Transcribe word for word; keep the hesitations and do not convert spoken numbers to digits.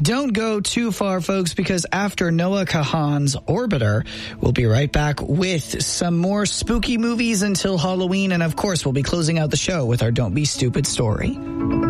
Don't go too far, folks, because after Noah Kahan's Orbiter, we'll be right back with some more spooky movies until Halloween. And of course, we'll be closing out the show with our Don't Be Stupid story.